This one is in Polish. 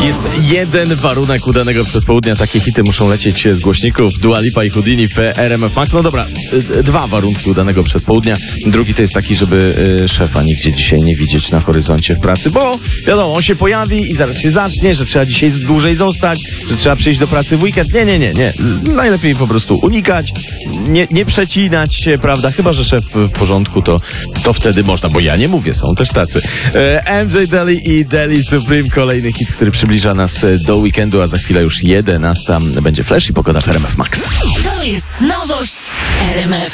Jest jeden warunek udanego przedpołudnia. Takie hity muszą lecieć z głośników. Dua Lipa i Houdini w RMF Max. No dobra, dwa warunki udanego przedpołudnia. Drugi to jest taki, żeby szefa nigdzie dzisiaj nie widzieć na horyzoncie w pracy, bo wiadomo, on się pojawi i zaraz się zacznie, że trzeba dzisiaj dłużej zostać, że trzeba przyjść do pracy w weekend. Nie. Najlepiej po prostu unikać, nie przecinać się, prawda? Chyba że szef w porządku, to wtedy można, bo ja nie mówię, są też tacy. MJ Daly i Daly Supreme, kolejny hit, który przybliża nas do weekendu, a za chwilę już 11 będzie Flash i pogoda w RMF Max. To jest nowość RMF.